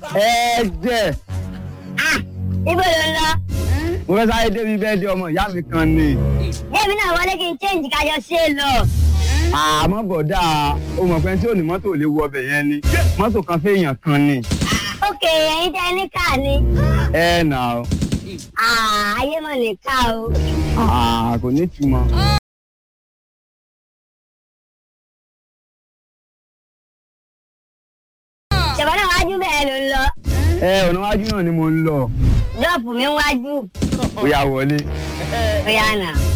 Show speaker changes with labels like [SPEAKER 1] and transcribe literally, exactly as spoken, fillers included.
[SPEAKER 1] ẹ jẹ́.
[SPEAKER 2] Ah, ibo ló ń lọ?
[SPEAKER 1] Mo fẹ́ sáré débi bẹ́ẹ̀ di ọmọ ìyá mi kan ni.
[SPEAKER 2] Débi náà wọlé kí n change kájọ ṣe é lọ.
[SPEAKER 1] Àmọ́ bọ̀dá o mọ̀ pé tí ò ní mọ́tò lè wọ ọbẹ̀ yẹn ni. Mọ́tò kan fẹ́yàn kan ni.
[SPEAKER 2] Ok, ẹ̀yin tẹ́ ní káà ni.
[SPEAKER 1] Ẹ nà ó.
[SPEAKER 2] Ah, ayé mọ̀ ní ká o.
[SPEAKER 1] Ah, kò ní ìtumọ̀.
[SPEAKER 2] Ṣèbọn náà wájú bẹ́ẹ̀ ló ń lọ.
[SPEAKER 1] Ẹ ọ̀nà wájú náà ni mo ń lọ.
[SPEAKER 2] Dọ́ọ̀pù mi ń wájú.
[SPEAKER 1] Ó yá wọlé.
[SPEAKER 2] Ó yá nà.